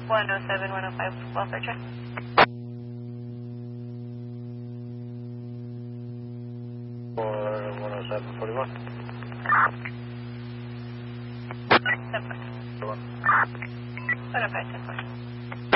107, 105, welfare check. For 10741. 10 4. 105, 10 4.